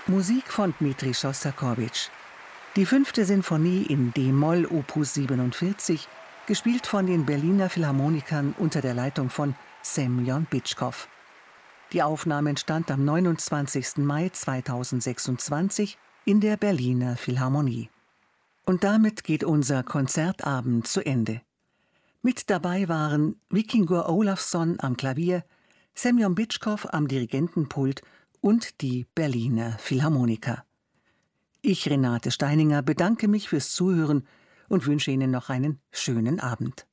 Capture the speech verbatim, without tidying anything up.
Musik von Dmitri Schostakowitsch. Die fünfte Sinfonie in d-Moll Opus siebenundvierzig, gespielt von den Berliner Philharmonikern unter der Leitung von Semjon Bitschkow. Die Aufnahme entstand am neunundzwanzigsten Mai zweitausendsechsundzwanzig in der Berliner Philharmonie. Und damit geht unser Konzertabend zu Ende. Mit dabei waren Víkingur Ólafsson am Klavier, Semjon Bitschkow am Dirigentenpult und die Berliner Philharmoniker. Ich, Renate Steininger, bedanke mich fürs Zuhören und wünsche Ihnen noch einen schönen Abend.